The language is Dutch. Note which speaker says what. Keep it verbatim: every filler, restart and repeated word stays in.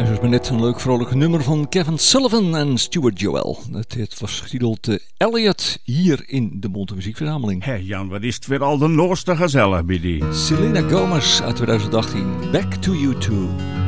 Speaker 1: En zoals maar net een leuk vrolijk nummer van Kevin Sullivan en Stuart Joel. Het, het was getiteld uh, Elliot hier in de Bonte Muziekverzameling.
Speaker 2: Hé hey Jan, wat is het weer al de noorste gezellig bij die.
Speaker 1: Selena Gomez uit twintig achttien. Back to You Too.